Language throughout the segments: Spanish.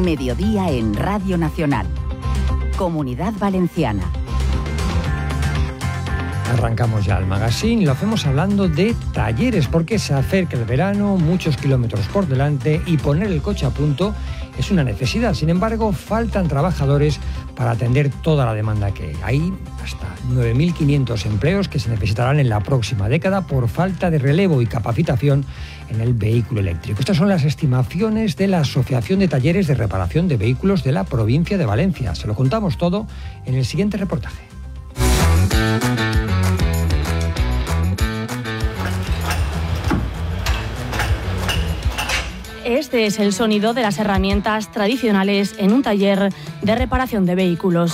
Mediodía en Radio Nacional. Comunidad Valenciana. Arrancamos ya el magazine y lo hacemos hablando de talleres, porque se acerca el verano, muchos kilómetros por delante y poner el coche a punto es una necesidad. Sin embargo, faltan trabajadores para atender toda la demanda que hay. Hay hasta 9.500 empleos que se necesitarán en la próxima década por falta de relevo y capacitación en el vehículo eléctrico. Estas son las estimaciones de la Asociación de Talleres de Reparación de Vehículos de la provincia de Valencia. Se lo contamos todo en el siguiente reportaje. Este es el sonido de las herramientas tradicionales en un taller de reparación de vehículos.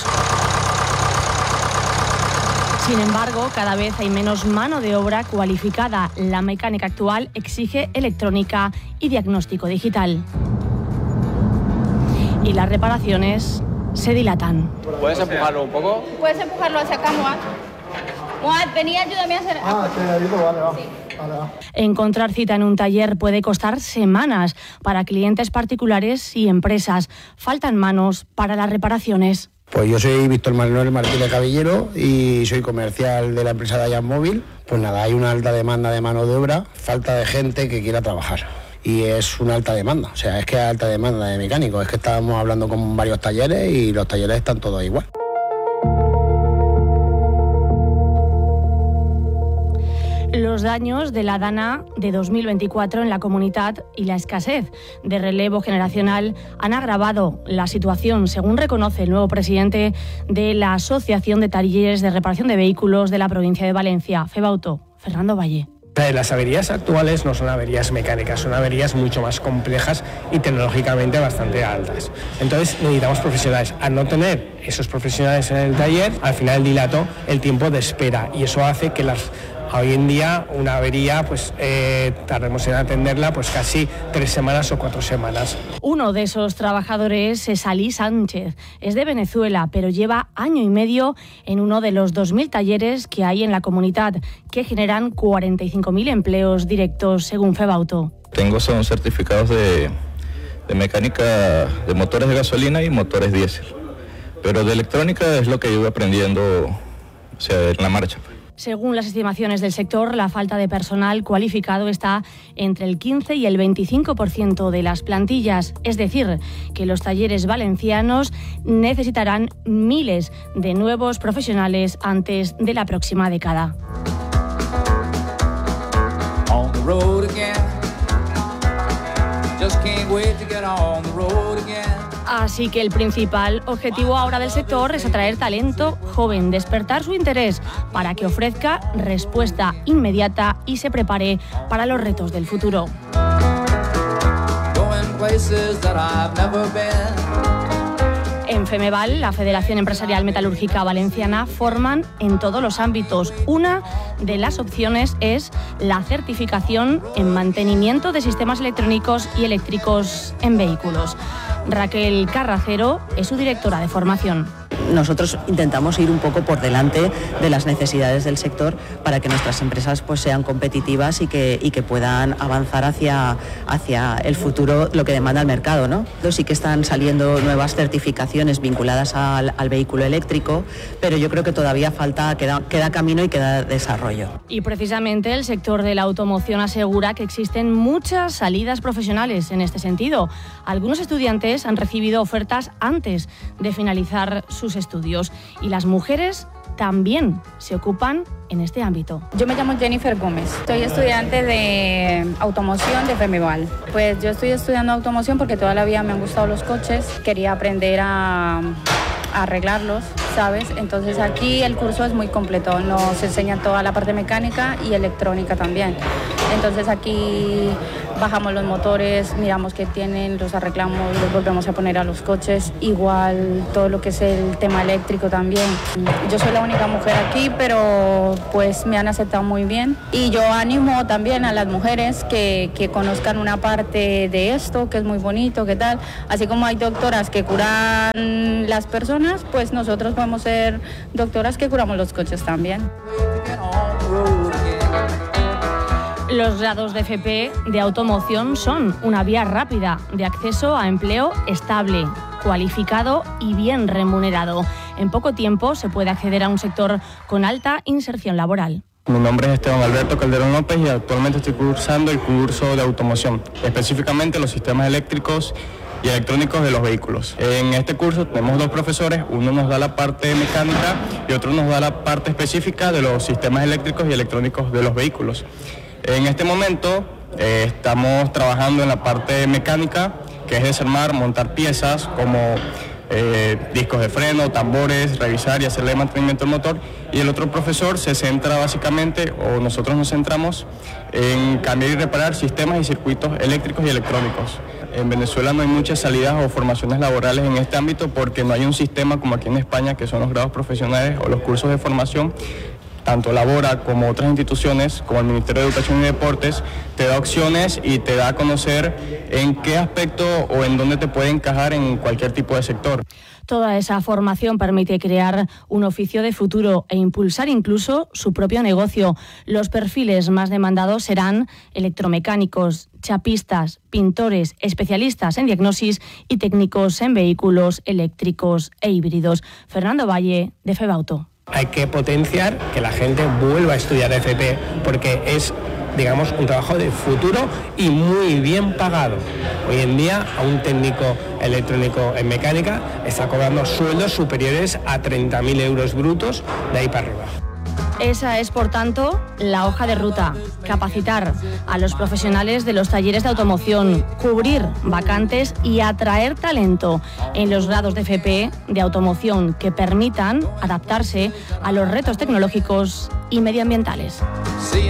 Sin embargo, cada vez hay menos mano de obra cualificada. La mecánica actual exige electrónica y diagnóstico digital. Y las reparaciones se dilatan. ¿Puedes empujarlo un poco? Puedes empujarlo hacia acá, Moad. Moad, ven y ayúdame a hacer... te ayudo, vale, va. Sí. Encontrar cita en un taller puede costar semanas para clientes particulares y empresas. Faltan manos para las reparaciones. Pues yo soy Víctor Manuel Martínez Caballero y soy comercial de la empresa Dayan Móvil. Pues nada, hay una alta demanda de mano de obra, falta de gente que quiera trabajar. Y es una alta demanda, o sea, es que hay alta demanda de mecánicos. Es que estábamos hablando con varios talleres y los talleres están todos igual. Los daños de la Dana de 2024 en la comunidad y la escasez de relevo generacional han agravado la situación, según reconoce el nuevo presidente de la Asociación de Talleres de Reparación de Vehículos de la provincia de Valencia, FEBAUTO, Fernando Valle. Las averías actuales no son averías mecánicas, son averías mucho más complejas y tecnológicamente bastante altas. Entonces necesitamos profesionales. Al no tener esos profesionales en el taller, al final dilató el tiempo de espera y eso hace que hoy en día una avería tardemos en atenderla casi 3 semanas o 4 semanas. Uno de esos trabajadores es Ali Sánchez. Es de Venezuela, pero lleva año y medio en uno de los 2.000 talleres que hay en la comunidad, que generan 45.000 empleos directos, según FEBAUTO. Son certificados de mecánica de motores de gasolina y motores diésel, pero de electrónica es lo que yo voy aprendiendo, en la marcha. Según las estimaciones del sector, la falta de personal cualificado está entre el 15 y el 25% de las plantillas. Es decir, que los talleres valencianos necesitarán miles de nuevos profesionales antes de la próxima década. Así que el principal objetivo ahora del sector es atraer talento joven, despertar su interés para que ofrezca respuesta inmediata y se prepare para los retos del futuro. En FEMEVAL, la Federación Empresarial Metalúrgica Valenciana, forman en todos los ámbitos. Una de las opciones es la certificación en mantenimiento de sistemas electrónicos y eléctricos en vehículos. Raquel Carracero es su directora de formación. Nosotros intentamos ir un poco por delante de las necesidades del sector para que nuestras empresas sean competitivas y que puedan avanzar hacia el futuro, lo que demanda el mercado, ¿no? Sí que están saliendo nuevas certificaciones vinculadas al vehículo eléctrico, pero yo creo que todavía queda camino y queda desarrollo. Y precisamente el sector de la automoción asegura que existen muchas salidas profesionales en este sentido. Algunos estudiantes han recibido ofertas antes de finalizar sus estudios y las mujeres también se ocupan en este ámbito. Yo me llamo Jennifer Gómez, soy estudiante de automoción de FEMEVAL. Pues yo estoy estudiando automoción porque toda la vida me han gustado los coches, quería aprender a arreglarlos, ¿sabes? Entonces aquí el curso es muy completo, nos enseña toda la parte mecánica y electrónica también. Entonces aquí bajamos los motores, miramos qué tienen, los arreglamos, los volvemos a poner a los coches, igual todo lo que es el tema eléctrico también. Yo soy la única mujer aquí, pero pues me han aceptado muy bien y yo animo también a las mujeres que conozcan una parte de esto, que es muy bonito, qué tal, así como hay doctoras que curan las personas, pues nosotros podemos ser doctoras que curamos los coches también. Los grados de FP de automoción son una vía rápida de acceso a empleo estable, cualificado y bien remunerado. En poco tiempo se puede acceder a un sector con alta inserción laboral. Mi nombre es Esteban Alberto Calderón López y actualmente estoy cursando el curso de automoción, específicamente los sistemas eléctricos y electrónicos de los vehículos. En este curso tenemos dos profesores, uno nos da la parte mecánica y otro nos da la parte específica de los sistemas eléctricos y electrónicos de los vehículos. En este momento estamos trabajando en la parte mecánica, que es desarmar, montar piezas como discos de freno, tambores, revisar y hacerle mantenimiento al motor, y el otro profesor se centra básicamente, o nosotros nos centramos en cambiar y reparar sistemas y circuitos eléctricos y electrónicos. En Venezuela no hay muchas salidas o formaciones laborales en este ámbito porque no hay un sistema como aquí en España, que son los grados profesionales o los cursos de formación. Tanto Labora como otras instituciones, como el Ministerio de Educación y Deportes, te da opciones y te da a conocer en qué aspecto o en dónde te puede encajar en cualquier tipo de sector. Toda esa formación permite crear un oficio de futuro e impulsar incluso su propio negocio. Los perfiles más demandados serán electromecánicos, chapistas, pintores, especialistas en diagnosis y técnicos en vehículos eléctricos e híbridos. Fernando Valle, de FEBAUTO. Hay que potenciar que la gente vuelva a estudiar FP porque es, digamos, un trabajo de futuro y muy bien pagado. Hoy en día a un técnico electrónico en mecánica está cobrando sueldos superiores a 30.000 euros brutos de ahí para arriba. Esa es, por tanto, la hoja de ruta. Capacitar a los profesionales de los talleres de automoción, cubrir vacantes y atraer talento en los grados de FP de automoción que permitan adaptarse a los retos tecnológicos y medioambientales.